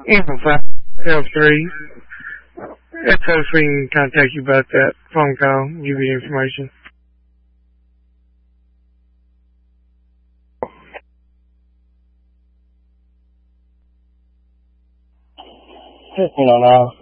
Info 5 L3. Let's hope we can contact you about that phone call, give you the information. No.